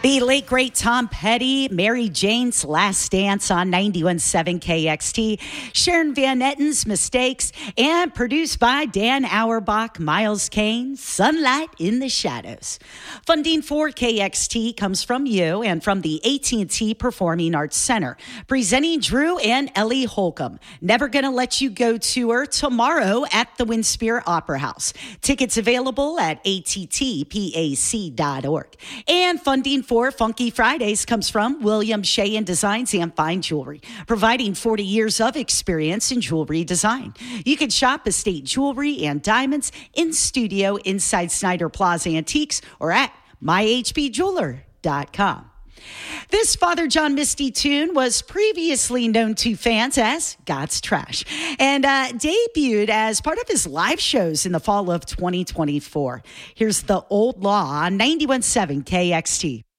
The late, great Tom Petty, Mary Jane's Last Dance on 91.7 KXT, Sharon Van Etten's Mistakes, and produced by Dan Auerbach, Miles Kane, Sunlight in the Shadows. Funding for KXT comes from you and from the AT&T Performing Arts Center, presenting Drew and Ellie Holcomb. Never Gonna Let You Go tour tomorrow at the Winspear Opera House. Tickets available at attpac.org. And funding for Funky Fridays comes from William Shea Designs and Fine Jewelry, providing 40 years of experience in jewelry design. You can shop estate jewelry and diamonds in studio inside Snyder Plaza Antiques or at myhbjeweler.com. This Father John Misty tune was previously known to fans as God's Trash and debuted as part of his live shows in the fall of 2024. Here's The Old Law on 91.7 KXT.